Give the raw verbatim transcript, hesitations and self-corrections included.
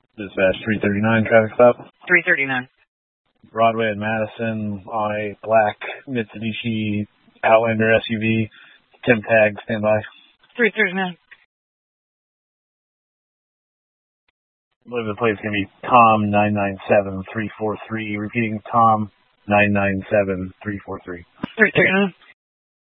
Dispatch three thirty-nine, traffic stop. three thirty-nine. Broadway and Madison on a black Mitsubishi Outlander S U V. Temp tag, standby. three thirty-nine. I believe the plate's going to be Tom nine nine seven three four three. Repeating, Tom nine nine seven three four three. three thirty-nine.